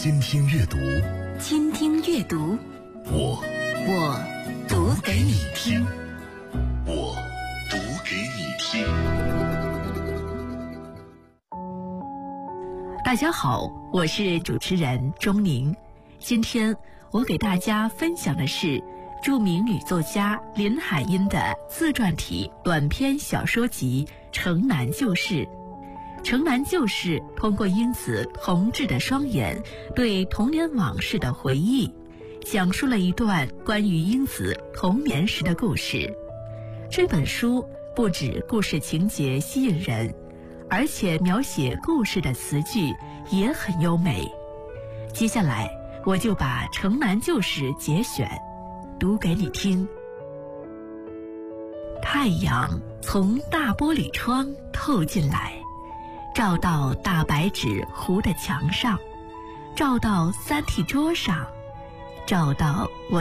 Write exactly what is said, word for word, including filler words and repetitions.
倾听阅读， 倾听阅读， 我我读给你听， 我读给你听。 大家好，我是主持人钟宁。今天我给大家分享的是著名女作家林海音的自传体短篇小说集《城南旧事》。城南旧事通过英子同志的双眼对童年往事的回忆，讲述了一段关于英子童年时的故事。这本书不止故事情节吸引人，而且描写故事的词句也很优美。接下来我就把城南旧事节选读给你听。太阳从大玻璃窗透进来，照到大白纸糊的墙上，照到三屉桌上，照到我